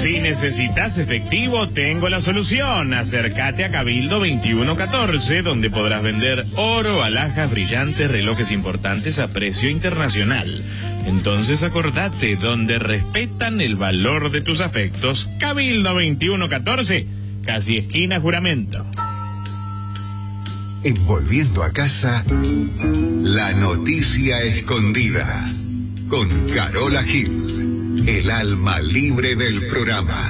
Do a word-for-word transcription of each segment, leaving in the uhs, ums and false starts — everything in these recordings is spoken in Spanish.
Si necesitas efectivo, tengo la solución. Acércate a Cabildo veintiuno catorce, donde podrás vender oro, alhajas brillantes, relojes importantes a precio internacional. Entonces acordate, donde respetan el valor de tus afectos. Cabildo veintiuno catorce, casi esquina Juramento. En Volviendo a Casa, la noticia escondida. Con Carola Gil, el alma libre del programa.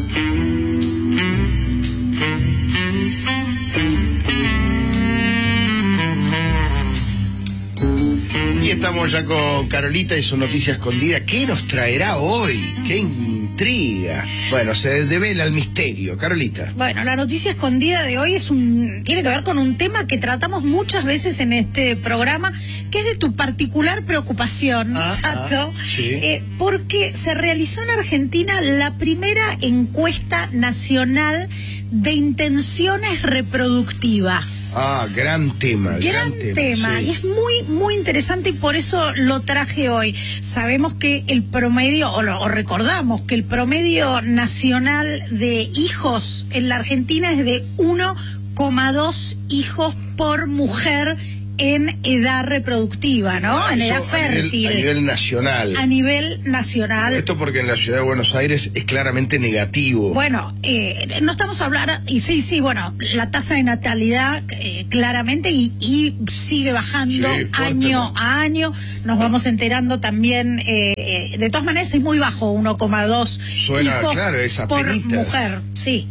Y estamos ya con Carolita y su noticia escondida. ¿Qué nos traerá hoy? ¡Qué intriga! Bueno, se devela el misterio. Carolita. Bueno, la noticia escondida de hoy es un tiene que ver con un tema que tratamos muchas veces en este programa, que es de tu particular preocupación, ah, Tato, ah, sí. eh, porque se realizó en Argentina la primera encuesta nacional de intenciones reproductivas. Ah, gran tema. Gran, gran tema, tema sí. Y es muy, muy interesante y por eso lo traje hoy. Sabemos que el promedio, o, lo, o recordamos que el promedio nacional de hijos en la Argentina es de uno coma dos hijos por mujer en edad reproductiva, ¿no? Ah, en edad eso fértil. A nivel, a nivel nacional. A nivel nacional. Esto porque en la ciudad de Buenos Aires es claramente negativo. Bueno, eh, no estamos hablando, y sí, sí, bueno, la tasa de natalidad eh, claramente y, y sigue bajando sí, año a año. Nos vamos enterando también, eh, de todas maneras es muy bajo, uno coma dos Suena, hijos claro, es por apenitas. mujer, sí.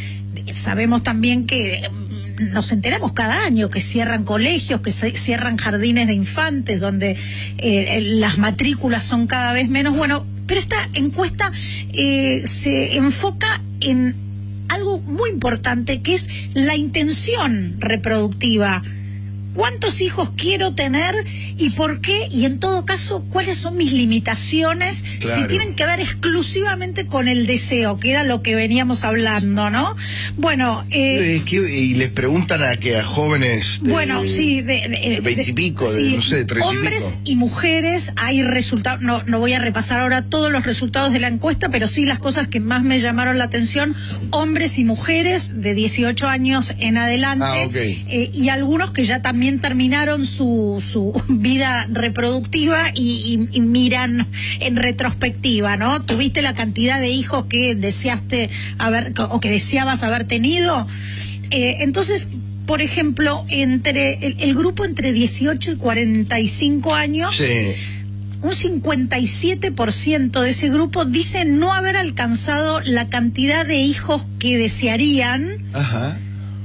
Sabemos también que nos enteramos cada año que cierran colegios, que se cierran jardines de infantes, donde eh, las matrículas son cada vez menos. Bueno, pero esta encuesta eh, se enfoca en algo muy importante, que es la intención reproductiva. ¿Cuántos hijos quiero tener y por qué? Y en todo caso, ¿cuáles son mis limitaciones? Claro. Si tienen que ver exclusivamente con el deseo, que era lo que veníamos hablando, ¿no? Bueno, eh, Es que, y les preguntan a que a jóvenes de, bueno, sí, de, de veintipico, de, sí, no sé, de treinta y hombres pico. y mujeres, hay resultados, no, no voy a repasar ahora todos los resultados de la encuesta, pero sí las cosas que más me llamaron la atención: hombres y mujeres de dieciocho años en adelante, Ah, okay. eh, y algunos que ya también terminaron su, su vida reproductiva y, y, y miran en retrospectiva, ¿no? ¿Tuviste la cantidad de hijos que deseaste haber, o que deseabas haber tenido? Eh, entonces, por ejemplo, entre el, el grupo entre dieciocho y cuarenta y cinco años, Sí. un cincuenta y siete por ciento de ese grupo dice no haber alcanzado la cantidad de hijos que desearían. Ajá.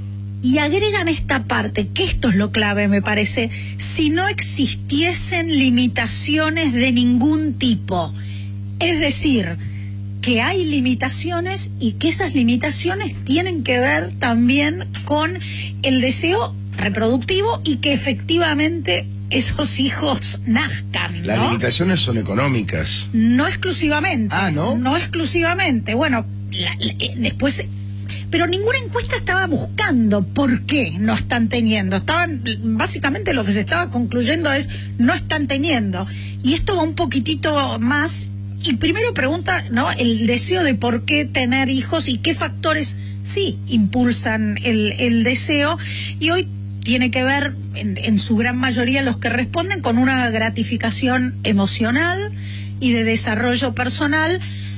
Y agregan esta parte, que esto es lo clave, me parece: si no existiesen limitaciones de ningún tipo. Es decir, que hay limitaciones y que esas limitaciones tienen que ver también con el deseo reproductivo y que efectivamente esos hijos nazcan, ¿no? Las limitaciones son económicas. No exclusivamente. Ah, ¿no? No exclusivamente. Bueno, la, la, eh, después... Pero ninguna encuesta estaba buscando por qué no están teniendo. Estaban, básicamente lo que se estaba concluyendo es no están teniendo. Y esto va un poquitito más. Y primero pregunta, ¿no?, el deseo de por qué tener hijos y qué factores sí impulsan el, el deseo. Y hoy tiene que ver, en, en su gran mayoría, los que responden con una gratificación emocional y de desarrollo personal.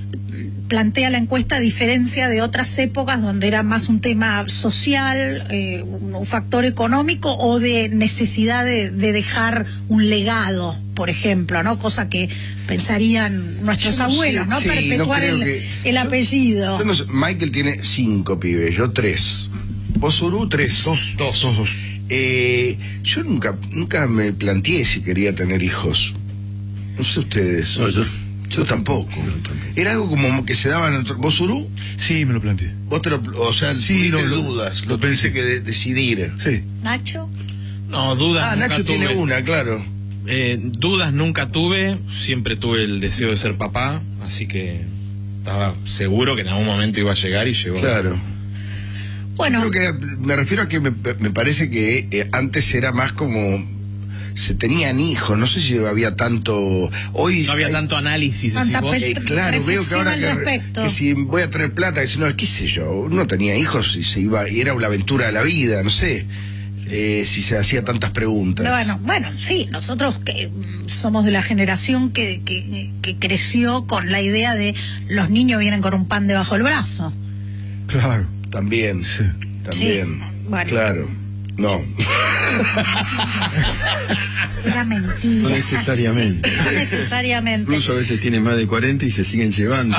Plantea la encuesta, a diferencia de otras épocas donde era más un tema social, eh, un factor económico o de necesidad de, de dejar un legado, por ejemplo, ¿no? Cosa que pensarían nuestros Yo no abuelos, sé, ¿no? sí, Perpetuar no creo el, que- el yo- apellido. Yo no sé, Michael tiene cinco pibes, yo tres. Vos, Uru, tres. Dos, dos, dos, dos. Eh, yo nunca, nunca me planteé si quería tener hijos. No sé ustedes. No, yo- Yo tampoco. yo tampoco. Era algo como que se daban. en otro- ¿Vos, Uru? Sí, me lo planteé. Vos te lo, o sea, Sí, tuviste lo- lo- dudas, lo, lo tuviste pensé. que de- decidir. Sí. Nacho. No, dudas Ah, nunca Nacho tuve. tiene una, claro. Eh, dudas nunca tuve, siempre tuve el deseo de ser papá, así que estaba seguro que en algún momento iba a llegar y llegó. Claro. Bueno, Creo que me refiero a que me, me parece que eh, antes era más como se tenían hijos, no sé si había tanto... Hoy No había hay- tanto análisis, Tanta decís vos. Eh, claro, veo que ahora reflexión al que, respecto. que si voy a tener plata, que si no, qué sé yo, uno tenía hijos y se iba, y era una aventura de la vida, no sé, eh, si se hacía tantas preguntas. Bueno, bueno, sí, nosotros que mm, somos de la generación que, que, que creció con la idea de los niños vienen con un pan debajo del brazo. Claro. También, Sí. también, Sí, bueno. claro, no. Era No mentira. necesariamente. No necesariamente. Incluso a veces tiene más de cuarenta y se siguen llevando.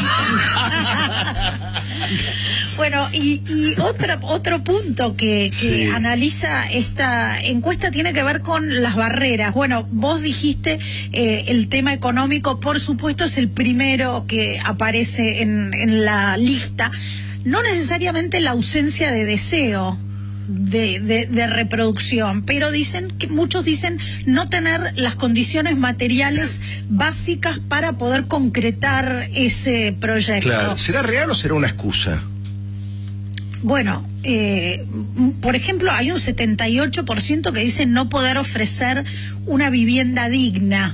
Bueno, y, y otro, otro punto que, que Sí. analiza esta encuesta tiene que ver con las barreras. Bueno, vos dijiste eh, el tema económico, por supuesto, es el primero que aparece en, en la lista. No necesariamente la ausencia de deseo de, de, de reproducción, pero dicen que muchos dicen no tener las condiciones materiales básicas para poder concretar ese proyecto. Claro, ¿será real o será una excusa? Bueno, eh, m- por ejemplo, hay un setenta y ocho por ciento que dice no poder ofrecer una vivienda digna.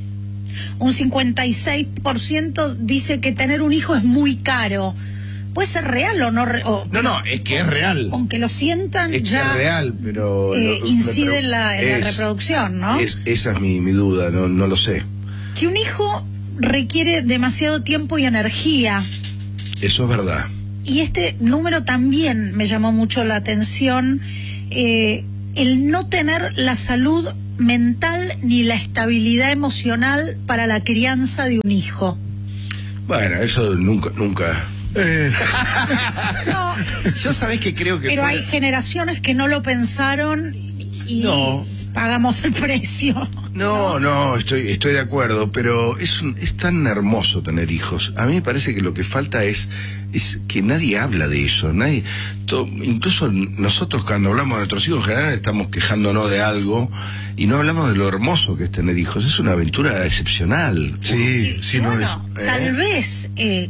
Un cincuenta y seis por ciento dice que tener un hijo es muy caro. ¿Puede ser real o no? re- o- No, no, es que es real. Aunque lo sientan, Es que ya es real, pero... eh, no- me incide pre- en la, en la es- reproducción, ¿no? es- esa es mi, mi duda, no, no lo sé. Que un hijo requiere demasiado tiempo y energía. Eso es verdad. Y este número también me llamó mucho la atención, eh, el no tener la salud mental ni la estabilidad emocional para la crianza de un hijo. Bueno, eso nunca, nunca... Eh, No, Yo sabés que creo que... pero fue- hay generaciones que no lo pensaron y No. pagamos el precio. No, no, estoy, estoy de acuerdo, pero es, un- es tan hermoso tener hijos. A mí me parece que lo que falta es, es que nadie habla de eso. Nadie, to- incluso nosotros cuando hablamos de nuestros hijos en general estamos quejándonos de algo y no hablamos de lo hermoso que es tener hijos. Es una aventura excepcional. sí, sí, Y no es. bueno, ¿eh? tal vez eh,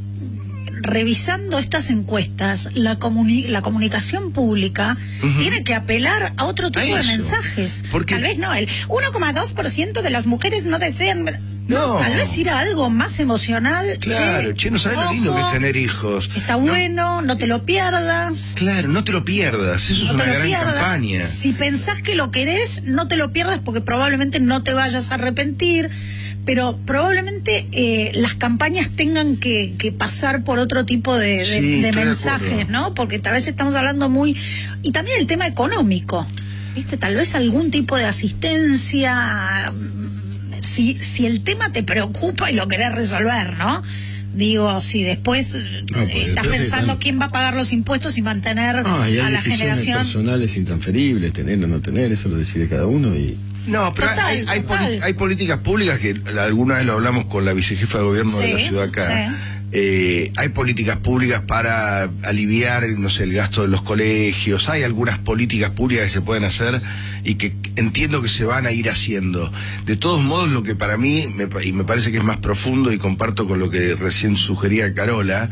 revisando estas encuestas, la, comuni- la comunicación pública Ujú. tiene que apelar a otro tipo A de eso. mensajes. Porque- Tal vez no, el uno coma dos por ciento de las mujeres no desean... No. Tal vez ir a algo más emocional. Claro, che, no sabes lo lindo que es ojo, tener hijos. Está No, bueno, no te lo pierdas. Claro, no te lo pierdas. Eso es No una te lo gran pierdas. campaña. Si pensás que lo querés, no te lo pierdas porque probablemente no te vayas a arrepentir. Pero probablemente eh, las campañas tengan que, que pasar por otro tipo de, de- Sí, de estoy de mensajes, acuerdo. ¿no? Porque tal vez estamos hablando muy... Y también el tema económico, ¿viste? Tal vez algún tipo de asistencia, mm, si, si el tema te preocupa y lo querés resolver, ¿no? Digo, si después eh, No, porque estás después pensando están- quién va a pagar los impuestos y mantener Ah, y a hay la decisiones generación... personales intransferibles, tener o no tener, eso lo decide cada uno y... No, pero Total, hay, hay, total. poli- hay políticas públicas que alguna vez lo hablamos con la vicejefa de gobierno de la Sí, ciudad acá. sí. Eh, hay políticas públicas para aliviar, no sé, el gasto de los colegios. Hay algunas políticas públicas que se pueden hacer y que entiendo que se van a ir haciendo. De todos modos, lo que para mí, me pa- y me parece que es más profundo y comparto con lo que recién sugería Carola,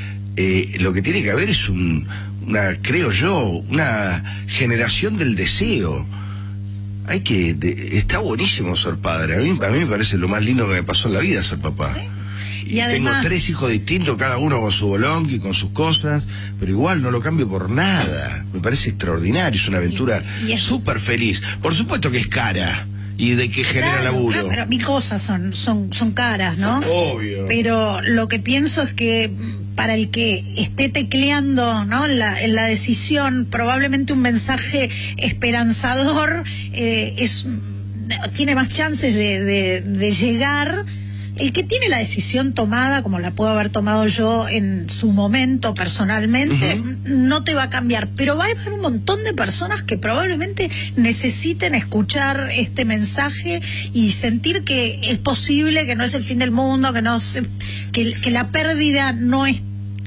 eh, lo que tiene que haber es un, una, creo yo, una generación del deseo. Hay que, de- está buenísimo ser padre. A mí, a mí me parece lo más lindo que me pasó en la vida ser papá. Y además- tengo tres hijos distintos, cada uno con su bolonqui, con sus cosas, pero igual no lo cambio por nada. Me parece extraordinario, es una aventura Y- y es- súper feliz. Por supuesto que es cara y de que genera Claro, laburo. claro, pero mil cosas son, son, son caras, ¿no? Obvio. Pero lo que pienso es que mm, para el que esté tecleando, ¿no? en la, en la decisión, probablemente un mensaje esperanzador eh, es mm, tiene más chances de, de, de llegar. El que tiene la decisión tomada, como la puedo haber tomado yo en su momento personalmente, Ujú. no te va a cambiar, pero va a haber un montón de personas que probablemente necesiten escuchar este mensaje y sentir que es posible, que no es el fin del mundo, que no se- que, que la pérdida no es tal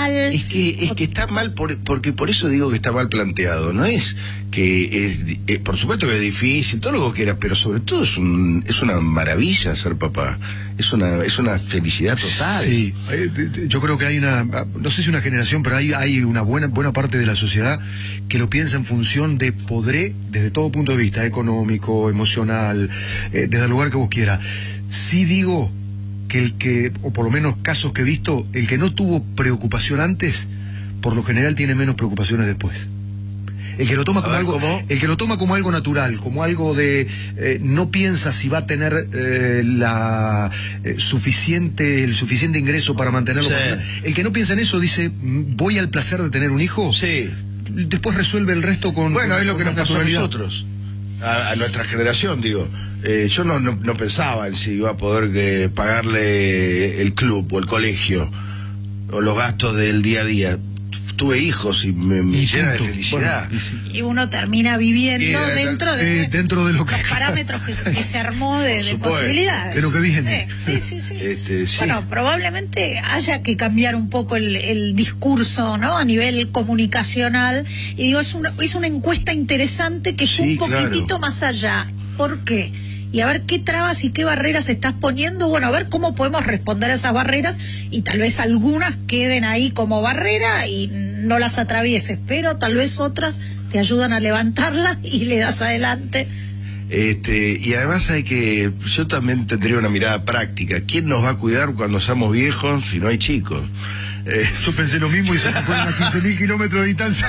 social. Es que, es que está mal, por, porque por eso digo que está mal planteado. No es que, es, es, por supuesto que es difícil, todo lo que quieras, pero sobre todo es, un, es una maravilla ser papá. Es una, es una felicidad total. Sí, yo creo que hay una, no sé si una generación, pero hay, hay una buena, buena parte de la sociedad que lo piensa en función de podré, desde todo punto de vista, económico, emocional, eh, desde el lugar que vos quieras. Sí digo que el que, o por lo menos casos que he visto, el que no tuvo preocupación antes, por lo general tiene menos preocupaciones después. El que lo toma como ver, algo, ¿cómo? el que lo toma como algo natural, como algo de eh, no piensa si va a tener eh, la eh, suficiente, el suficiente ingreso para mantenerlo. Sí. Para... El que no piensa en eso dice, voy al placer de tener un hijo. Sí. Después resuelve el resto con. Bueno, con, es lo que con nos pasó a naturalidad. nosotros, a, a nuestra generación, digo. Eh, yo no, no, no pensaba en si iba a poder eh, pagarle el club o el colegio o los gastos del día a día. Tuve hijos y me, me Y llena de punto. felicidad. Bueno, y sí. Y uno termina viviendo Y, dentro de, eh, dentro de lo que- los parámetros que, se- que se armó de, de supuesto. posibilidades. De lo que viene. Sí, sí, sí. sí. Este, sí. Bueno, probablemente haya que cambiar un poco el, el discurso, ¿no? A nivel comunicacional. Y digo, es una, es una encuesta interesante que fue Sí, un poquitito claro. más allá. ¿Por qué? Y a ver qué trabas y qué barreras estás poniendo, bueno, a ver cómo podemos responder a esas barreras y tal vez algunas queden ahí como barrera y no las atravieses, pero tal vez otras te ayudan a levantarlas y le das adelante. Este, y además hay que, yo también tendría una mirada práctica. ¿Quién nos va a cuidar cuando seamos viejos si no hay chicos? Eh, Yo pensé lo mismo y se me fueron a quince mil kilómetros de distancia.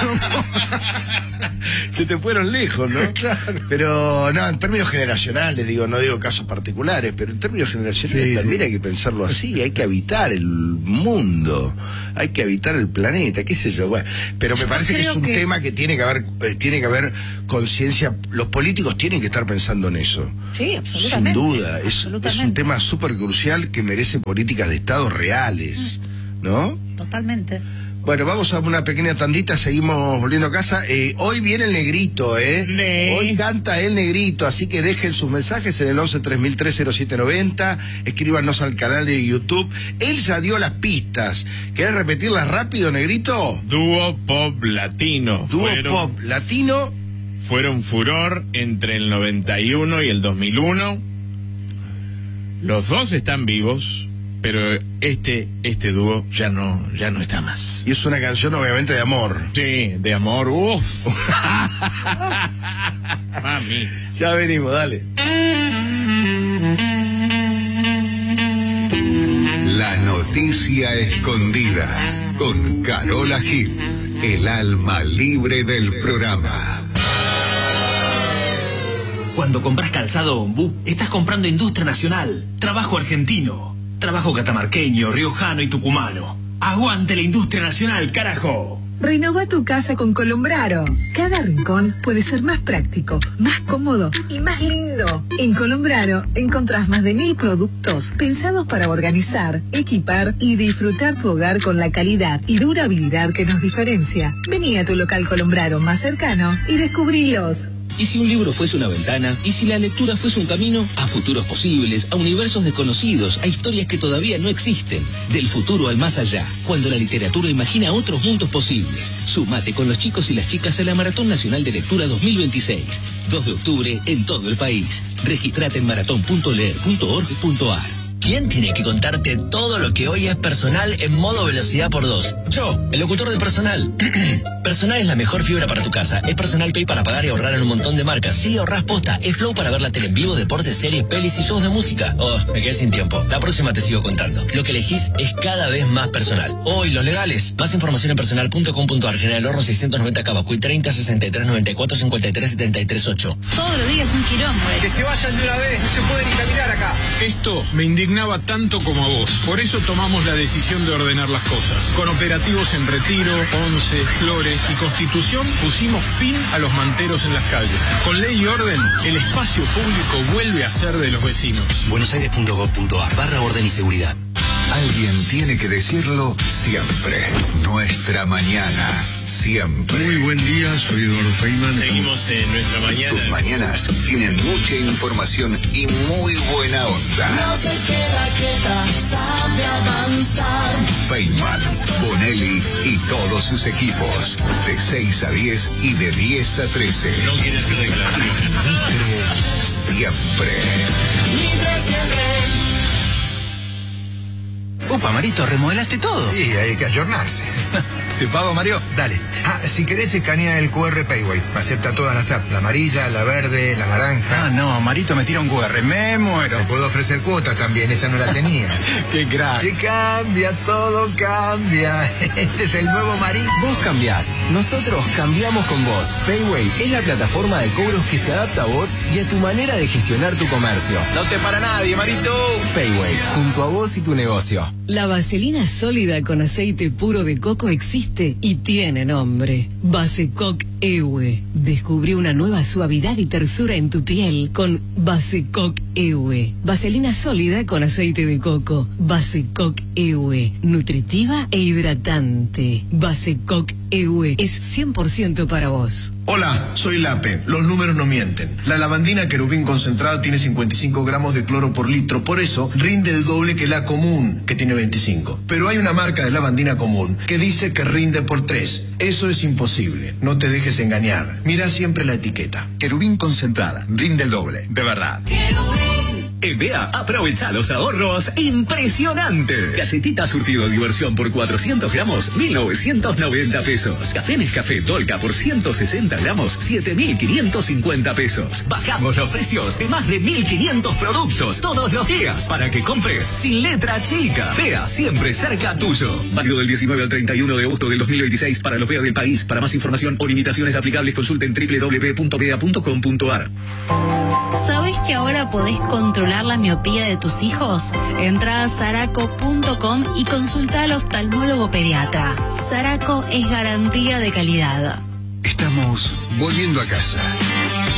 se te fueron lejos, ¿no? Claro. Pero no, en términos generacionales, digo, no digo casos particulares, pero en términos generacionales Sí, también sí. hay que pensarlo así, hay que habitar el mundo, hay que habitar el planeta, qué sé yo, bueno. Pero me Yo parece que es creo un que- tema que tiene que haber, eh, tiene que haber conciencia, los políticos tienen que estar pensando en eso. Sí, Sin absolutamente. duda, es, es un absolutamente. tema súper crucial que merece políticas de Estado reales, ¿no? Totalmente. Bueno, vamos a una pequeña tandita, seguimos volviendo a casa. Eh, hoy viene el negrito, ¿eh? Ne. Hoy canta el negrito, así que dejen sus mensajes en el once tres mil tres cero siete noventa, escríbanos al canal de YouTube. Él ya dio las pistas. ¿Querés repetirlas rápido, negrito? Dúo pop latino. Dúo fueron, pop latino. fueron furor entre el noventa y uno y el dos mil uno. Los dos están vivos, pero este este dúo ya no ya no está más. Y es una canción obviamente de amor. Sí, de amor. Uf. Mami. Ya venimos, dale. La noticia escondida con Carola Gil, el alma libre del programa. Cuando compras calzado Ombú, estás comprando industria nacional, trabajo argentino, trabajo catamarqueño, riojano y tucumano. ¡Aguante la industria nacional, carajo! Renova tu casa con Colombraro. Cada rincón puede ser más práctico, más cómodo y más lindo. En Colombraro encontrás más de mil productos pensados para organizar, equipar y disfrutar tu hogar con la calidad y durabilidad que nos diferencia. Vení a tu local Colombraro más cercano y descubrilos. ¿Y si un libro fuese una ventana? ¿Y si la lectura fuese un camino? A futuros posibles, a universos desconocidos, a historias que todavía no existen. Del futuro al más allá, cuando la literatura imagina otros mundos posibles. Sumate con los chicos y las chicas a la Maratón Nacional de Lectura dos mil veintiséis. dos de octubre en todo el país. Registrate en maratón punto leer punto org punto ar. ¿Quién tiene que contarte todo lo que hoy es personal en modo velocidad por dos? Yo, el locutor de Personal. Personal es la mejor fibra para tu casa. Es Personal Pay para pagar y ahorrar en un montón de marcas. Sí, ahorrás posta. Es Flow para ver la tele en vivo, deportes, series, pelis y shows de música. Oh, me quedé sin tiempo. La próxima te sigo contando. Lo que elegís es cada vez más personal. Hoy, los legales. Más información en personal punto com punto ar. General Horno seiscientos noventa Cabacuy treinta sesenta y tres noventa y cuatro cincuenta y tres setenta y tres ocho. Todos los días un quilombo. Que se vayan de una vez, no se puede ni caminar acá. Esto me indignaba tanto como a vos. Por eso tomamos la decisión de ordenar las cosas. Con operativos en Retiro, Once, Flores y Constitución pusimos fin a los manteros en las calles. Con ley y orden, el espacio público vuelve a ser de los vecinos. buenosaires punto gov punto ar barra orden y seguridad. Alguien tiene que decirlo siempre. Nuestra mañana, siempre. Muy buen día, soy Eduardo Feynman. Seguimos en nuestra Tus mañana. mañanas tienen mucha información y muy buena onda. No se queda quieta, sabe avanzar. Feynman, Bonelli y todos sus equipos. De seis a diez y de diez a trece. No quiere hacer declaraciones. Mitre siempre. Mitre siempre. Upa, Marito, remodelaste todo. Sí, hay que ayornarse. ¿Te pago, Mario? Dale. Ah, si querés escanea el cu erre Payway. Acepta todas las apps. La amarilla, la verde, la naranja. Ah, no, Marito me tira un cu erre. Me muero. Te puedo ofrecer cuotas también. Esa no la tenías. Qué crack. Que cambia, todo cambia. Este es el nuevo Marito. Vos cambiás. Nosotros cambiamos con vos. Payway es la plataforma de cobros que se adapta a vos y a tu manera de gestionar tu comercio. No te para nadie, Marito. Payway, junto a vos y tu negocio. La vaselina sólida con aceite puro de coco existe y tiene nombre. Basecoc Ewe. Descubrí una nueva suavidad y tersura en tu piel con Basecoc Ewe. Vaselina sólida con aceite de coco. Basecoc Ewe. Nutritiva e hidratante. Basecoc Ewe es cien por ciento para vos. Hola, soy Lape. Los números no mienten. La lavandina querubín concentrada tiene cincuenta y cinco gramos de cloro por litro, por eso rinde el doble que la común, que tiene veinticinco. Pero hay una marca de lavandina común que dice que rinde por tres. Eso es imposible. No te dejes engañar. Mira siempre la etiqueta. Querubín concentrada. Rinde el doble. De verdad. En B A aprovecha los ahorros impresionantes. Galletita surtido diversión por cuatrocientos gramos, mil novecientos noventa pesos. Café Nescafé Dolca por ciento sesenta gramos, siete mil quinientos cincuenta pesos. Bajamos los precios de más de mil quinientos productos todos los días para que compres sin letra chica. B A siempre cerca tuyo. Válido del diecinueve al treinta y uno de agosto del dos mil veintiséis para los B A del país. Para más información o limitaciones aplicables consulten doble u doble u doble u punto b a punto com punto a r. ¿Sabés que ahora podés controlar la miopía de tus hijos? Entrá a saraco punto com y consulta al oftalmólogo pediatra. Saraco es garantía de calidad. Estamos volviendo a casa.